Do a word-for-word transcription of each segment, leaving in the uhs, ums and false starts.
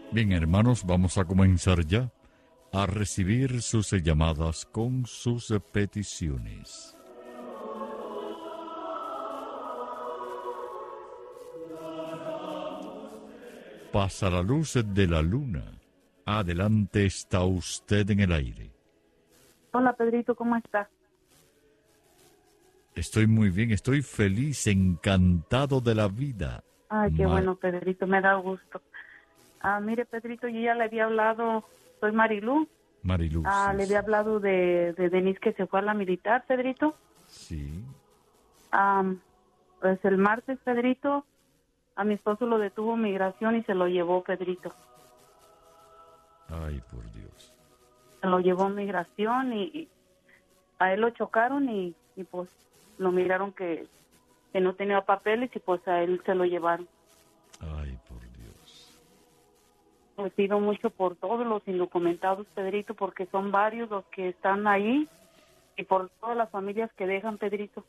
Bien, hermanos, vamos a comenzar ya a recibir sus llamadas con sus peticiones. Pasa la luz de la luna. Adelante, está usted en el aire. Hola, Pedrito, ¿cómo estás? Estoy muy bien, estoy feliz, encantado de la vida. Ay, qué Ma- bueno, Pedrito, me da gusto. Ah, mire, Pedrito, yo ya le había hablado, soy Marilú. Mariluz, Ah, sí, le había sí. hablado de, de Denise que se fue a la militar, Pedrito. Sí. Ah, pues el martes, Pedrito, a mi esposo lo detuvo migración y se lo llevó, Pedrito. Ay, por Dios. Se lo llevó migración y, y a él lo chocaron y, y pues lo miraron que, que no tenía papeles y pues a él se lo llevaron. Ay, por Dios. Pues pido mucho por todos los indocumentados, Pedrito, porque son varios los que están ahí y por todas las familias que dejan, Pedrito.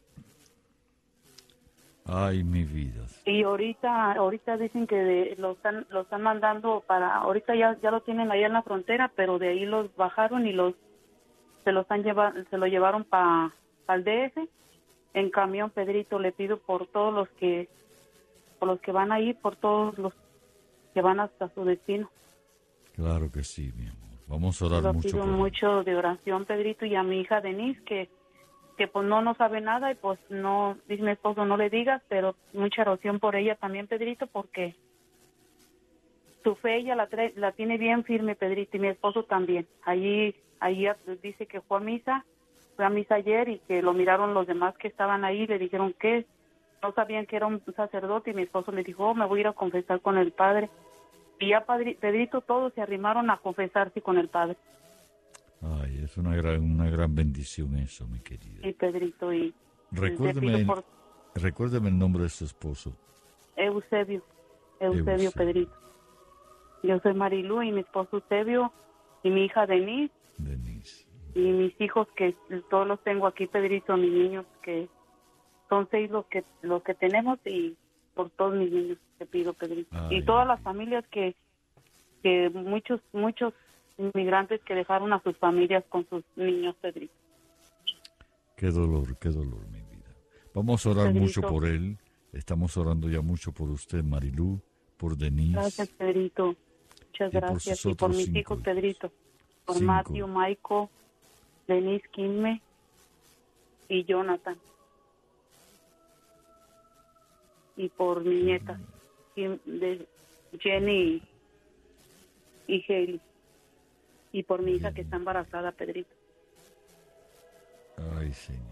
Ay, mi vida. Y ahorita ahorita dicen que de- lo están lo están mandando para, ahorita ya ya lo tienen allá en la frontera, pero de ahí los bajaron y los se lo están lleva, se lo llevaron para el D F en camión, Pedrito. Le pido por todos los que por los que van ahí, por todos los que van hasta su destino. Claro que sí, mi amor. Vamos a orar Lo mucho pido por él. mucho de oración, Pedrito, y a mi hija Denise, que, que pues no no sabe nada y pues no, dice mi esposo, no le digas, pero mucha oración por ella también, Pedrito, porque su fe ella la, trae- la tiene bien firme, Pedrito, y mi esposo también. Allí, allí dice que fue a misa, fue a misa ayer y que lo miraron los demás que estaban ahí, le dijeron que no sabían que era un sacerdote y mi esposo le dijo, oh, me voy a ir a confesar con el padre. Y ya, padri- Pedrito, todos se arrimaron a confesarse con el padre. Ay, es una gran, una gran bendición eso, mi querida. Y Pedrito, y Recuérdeme, te pido por recuérdeme el nombre de su esposo. Eusebio, Eusebio, Eusebio. Pedrito. Yo soy Marilú y mi esposo Eusebio y mi hija Denise Denise. y mis hijos que todos los tengo aquí, Pedrito, mis niños que son seis los que los que tenemos y por todos mis niños te pido, Pedrito. Ay, y todas mi las vida. familias que que muchos muchos inmigrantes que dejaron a sus familias con sus niños, Pedrito. Qué dolor, qué dolor, mi vida. Vamos a orar Pedrito. mucho por él. Estamos orando ya mucho por usted, Marilú, por Denise. Gracias, Pedrito. Muchas Y por gracias. sus Y por otros mis cinco hijos, hijos. Pedrito. Por Cinco. Matthew, Michael, Denise, Kimme y Jonathan. Y por mi nieta, Kim- de Jenny y, y Hailey. Y por mi hija que está embarazada, Pedrito. Ay, Señor.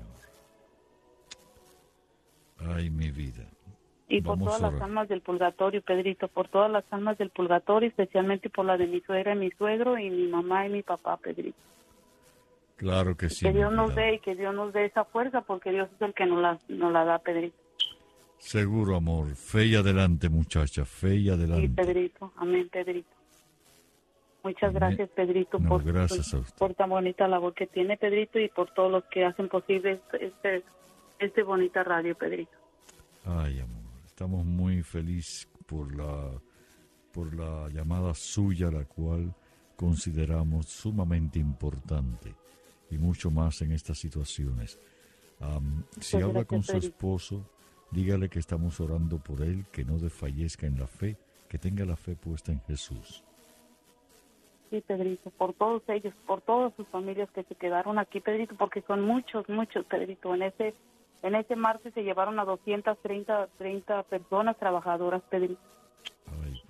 Ay, mi vida. Y por Vamos todas a las orar. almas del purgatorio, Pedrito. Por todas las almas del purgatorio, especialmente por la de mi suegra y mi suegro y mi mamá y mi papá, Pedrito. Claro que sí, Que mi Dios nos vida. dé y que Dios nos dé esa fuerza, porque Dios es el que nos la, nos la da, Pedrito. Seguro, amor. Fe y adelante, muchacha. Fe y Sí, adelante. Pedrito. Amén, Pedrito. Muchas Amén. gracias, Pedrito, No, por, gracias a usted. por tan bonita labor que tiene, Pedrito, y por todos los que hacen posible este, este, este bonita radio, Pedrito. Ay, amor. Estamos muy felices por la, por la llamada suya, la cual consideramos sumamente importante y mucho más en estas situaciones. Am, si Muchas habla con gracias, su Pedrito. esposo, dígale que estamos orando por él, que no desfallezca en la fe, que tenga la fe puesta en Jesús. Sí, Pedrito, por todos ellos, por todas sus familias que se quedaron aquí, Pedrito, porque son muchos, muchos, Pedrito. En ese en ese martes se llevaron a doscientas treinta treinta personas trabajadoras, Pedrito. Ay,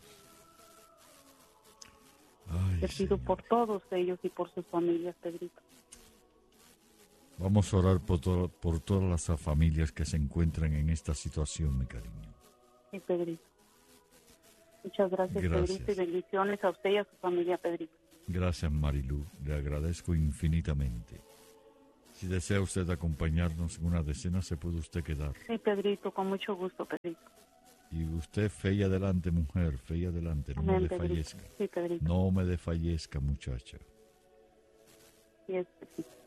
por Dios. Ay, Te pido Señor. por todos ellos y por sus familias, Pedrito. Vamos a orar por, to- por todas las familias que se encuentran en esta situación, mi cariño. Sí, Pedrito. Muchas gracias, Gracias. Pedrito, y bendiciones a usted y a su familia, Pedrito. Gracias, Marilú. Le agradezco infinitamente. Si desea usted acompañarnos en una decena, se puede usted quedar. Sí, Pedrito, con mucho gusto, Pedrito. Y usted, fe y adelante, mujer, fe y adelante, no me Amén, Pedrito. desfallezca. Sí, Pedrito. No me desfallezca, muchacha. Sí, es- sí.